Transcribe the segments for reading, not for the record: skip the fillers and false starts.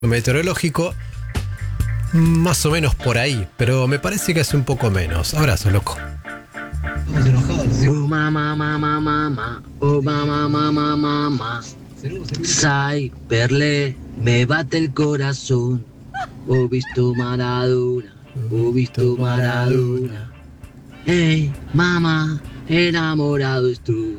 meteorológico, más o menos por ahí, pero me parece que hace un poco menos. Abrazo, loco. Oh mamá, mamá, mamá, oh mamá, mamá, mamá. Sai, Perle, me bate el corazón. Oh visto Maradona, oh visto Maradona. Hey, mamá, enamorado estoy.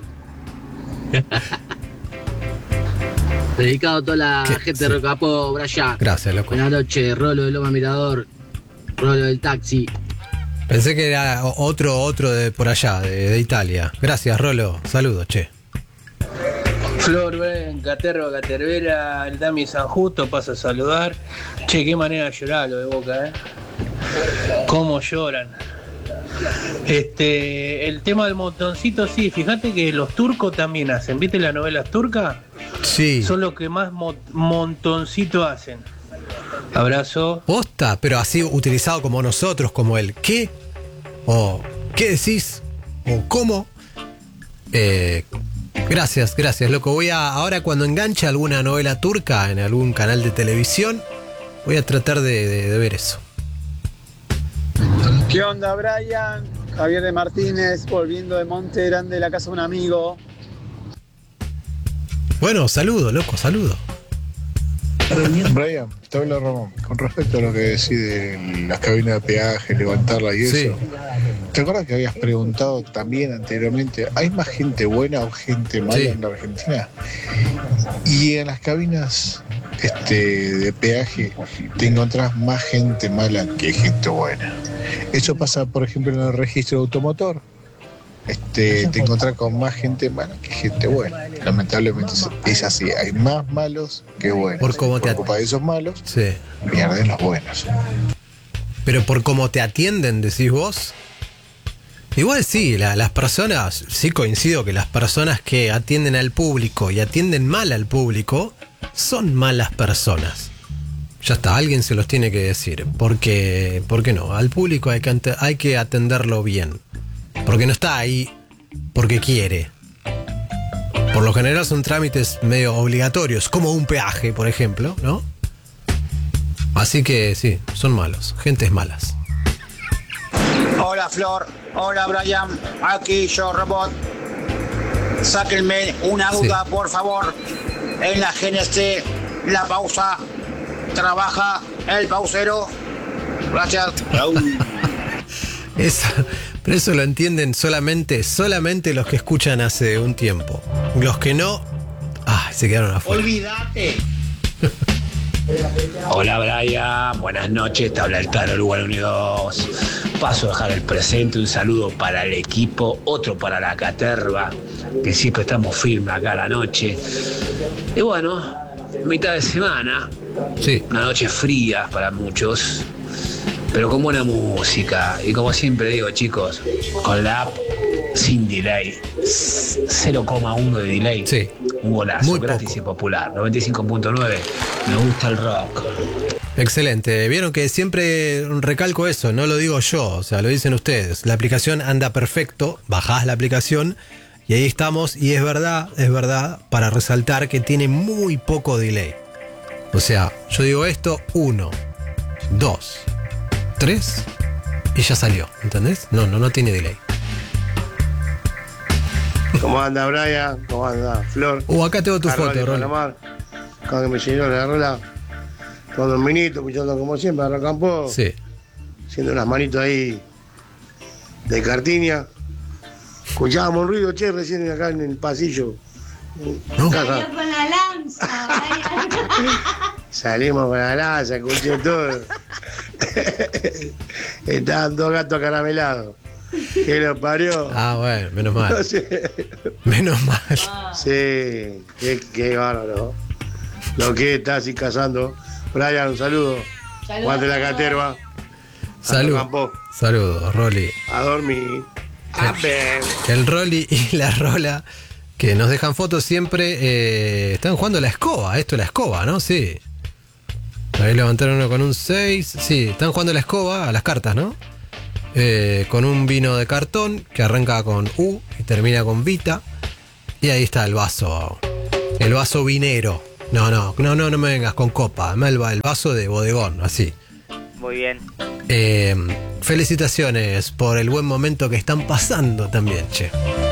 Dedicado a toda la gente de Rocapó, Braya. Gracias, loco. Buenas noches, Rolo de Loma Mirador, Rolo del taxi. Pensé que era otro de por allá, de Italia. Gracias, Rolo. Saludos, che. Flor, ven, Caterva, Catervera, el Dami San Justo pasa a saludar. Che, qué manera de llorar lo de Boca, ¿eh? Cómo lloran. El tema del montoncito, sí, fíjate que los turcos también hacen. ¿Viste las novelas turcas? Sí. Son los que más montoncito hacen. Abrazo. Posta, pero así utilizado como nosotros, como el ¿qué? O ¿qué decís? O ¿cómo? Gracias, loco. Ahora cuando enganche alguna novela turca en algún canal de televisión, voy a tratar de ver eso. ¿Qué onda, Brian? Javier de Martínez, volviendo de Monte Grande, la casa de un amigo. Bueno, saludo, loco, saludo. Brian, te habla Ramón. Con respecto a lo que decís de las cabinas de peaje, levantarlas y Sí. eso, ¿te acuerdas que habías preguntado también anteriormente, ¿hay más gente buena o gente mala Sí. en la Argentina? Y en las cabinas de peaje te encontrás más gente mala que gente buena. Eso pasa, por ejemplo, en el registro automotor. Te encontrás con más gente mala que gente buena. Lamentablemente es así. Hay más malos que buenos. Por cómo te culpa de esos malos, Sí. pierden los buenos. Pero por cómo te atienden, decís vos. Igual sí, las personas, sí coincido que las personas que atienden al público y atienden mal al público son malas personas. Ya está, alguien se los tiene que decir. ¿Por qué no? Al público hay que atenderlo bien. Porque no está ahí porque quiere. Por lo general son trámites medio obligatorios, como un peaje, por ejemplo, ¿no? Así que sí, son malos, gentes malas. Hola Flor, hola Brian, aquí yo Robot. Sáquenme una duda, por favor. En la GNC, la pausa, trabaja el pausero. Gracias. Pero eso lo entienden solamente los que escuchan hace un tiempo. Los que no, se quedaron afuera. Olvídate. Hola Brian, buenas noches, te habla el Tano Uruguay Unidos. Paso a dejar el presente, un saludo para el equipo, otro para la Caterva, que siempre estamos firmes acá a la noche. Y bueno, mitad de semana, sí. Una noche fría para muchos, pero con buena música. Y como siempre digo, chicos, con la app sin delay, 0,1 de delay. Sí. Un golazo, Muy gratis poco. y popular. 95.9, me gusta el rock. Excelente. Vieron que siempre recalco eso, no lo digo yo, o sea, lo dicen ustedes. La aplicación anda perfecto, bajás la aplicación y ahí estamos. Y es verdad, para resaltar que tiene muy poco delay. O sea, yo digo esto, 1, 2, 3 y ya salió, ¿entendés? No tiene delay. ¿Cómo anda Brian? ¿Cómo anda Flor? Acá tengo tu foto, Rolo. Cuando me llenó la rola, con los minitos, escuchando como siempre a Rocampo, Sí. haciendo unas manitos ahí de cartinia. Escuchábamos un ruido, che, recién acá en el pasillo. ¿No? Casa. Con la lanza. Salimos con la lanza, escuché todo. Estaban dos gatos caramelados. ¿Qué lo parió? Bueno, menos mal. No sé. Menos mal. Sí, qué bárbaro. Lo que está así cazando. Brian, un saludo. Guante la Caterva. Saludos, Rolly. A dormir. El Rolly y la Rola, que nos dejan fotos siempre, están jugando la escoba. Esto es la escoba, ¿no? Sí. Ahí levantaron uno con un 6. Sí, están jugando la escoba a las cartas, ¿no? Con un vino de cartón que arranca con U y termina con Vita. Y ahí está el vaso vinero. No me vengas con copa. Además el vaso de bodegón, así. Muy bien. Felicitaciones por el buen momento que están pasando también, che.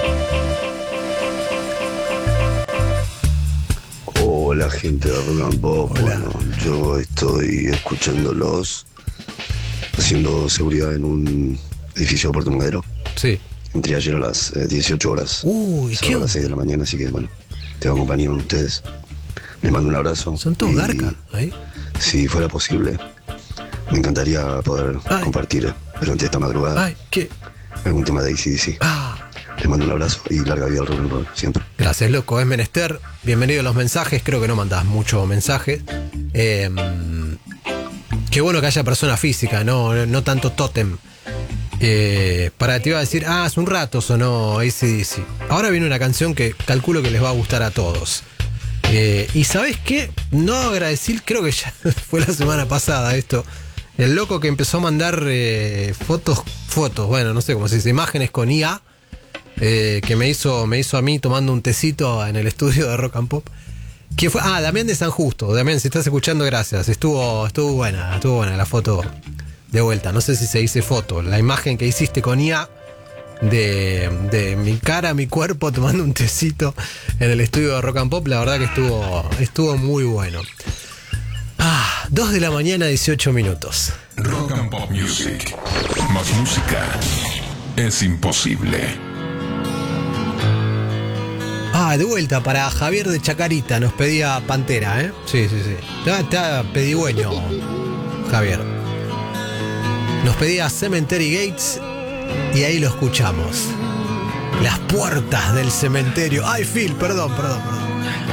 Hola, gente de Rock and Pop. Bueno, yo estoy escuchándolos haciendo seguridad en un edificio de Puerto Madero. Sí. Entré ayer a las 18 horas. Uy, ¿qué? A las 6 de la mañana, así que bueno, tengo compañía con ustedes. Les mando un abrazo. ¿Son todos garcas ahí? Si fuera posible, me encantaría poder compartir durante esta madrugada algún tema de AC/DC. Les mando un abrazo y larga vida al rock and roll, siempre. Gracias, loco. Es menester. Bienvenido a los mensajes. Creo que no mandás mucho mensaje. Qué bueno que haya persona física, no tanto tótem. Para te iba a decir, hace un rato sonó AC/DC. Ahora viene una canción que calculo que les va a gustar a todos. Y ¿sabés qué? No agradecí, creo que ya fue la semana pasada esto. El loco que empezó a mandar fotos, bueno, no sé cómo se dice, imágenes con IA. Que me hizo a mí tomando un tecito en el estudio de Rock and Pop. ¿Quién fue? Damián de San Justo. Damián, si estás escuchando, gracias. Estuvo buena la foto de vuelta. No sé si se dice foto. La imagen que hiciste con IA de mi cara, mi cuerpo tomando un tecito en el estudio de Rock and Pop, la verdad que estuvo muy bueno. 2 de la mañana, 18 minutos. Rock and Pop Music. Más música es imposible. De vuelta para Javier de Chacarita. Nos pedía Pantera, ¿eh? Sí. Está pedigüeño, Javier. Nos pedía Cemetery Gates y ahí lo escuchamos. Las puertas del cementerio. Phil, perdón.